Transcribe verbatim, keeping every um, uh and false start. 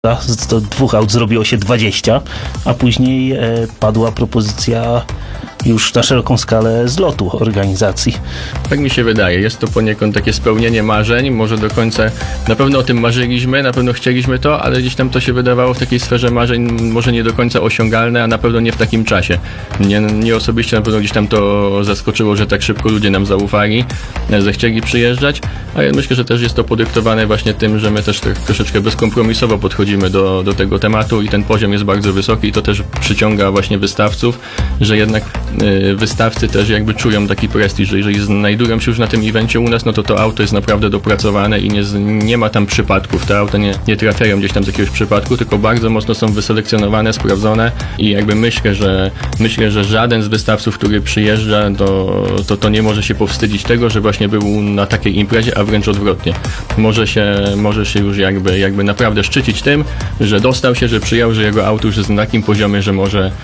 Z to dwóch aut zrobiło się dwadzieścia, a później e, padła propozycja już na szeroką skalę zlotu organizacji. Tak mi się wydaje. Jest to poniekąd takie spełnienie marzeń. Może do końca, na pewno o tym marzyliśmy, na pewno chcieliśmy to, ale gdzieś tam to się wydawało w takiej sferze marzeń może nie do końca osiągalne, a na pewno nie w takim czasie. Nie, nie osobiście na pewno gdzieś tam to zaskoczyło, że tak szybko ludzie nam zaufali, zechcieli przyjeżdżać, a ja myślę, że też jest to podyktowane właśnie tym, że my też tak troszeczkę bezkompromisowo podchodzimy do, do tego tematu i ten poziom jest bardzo wysoki i to też przyciąga właśnie wystawców, że jednak wystawcy też jakby czują taki prestiż, że jeżeli znajdują się już na tym evencie u nas, no to to auto jest naprawdę dopracowane i nie, nie ma tam przypadków. Te auta nie, nie trafiają gdzieś tam z jakiegoś przypadku, tylko bardzo mocno są wyselekcjonowane, sprawdzone i jakby myślę, że myślę, że żaden z wystawców, który przyjeżdża, to, to, to nie może się powstydzić tego, że właśnie był na takiej imprezie, a wręcz odwrotnie. Może się, może się już jakby, jakby naprawdę szczycić tym, że dostał się, że przyjął, że jego auto już jest na takim poziomie, że może